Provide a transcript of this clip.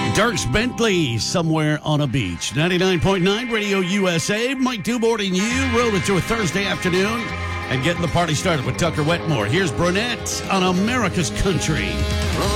Dierks Bentley, Somewhere on a Beach. 99.9 Radio USA. Mike Dubort and you rolling through a Thursday afternoon and getting the party started with Tucker Wetmore. Here's Brunette on America's Country.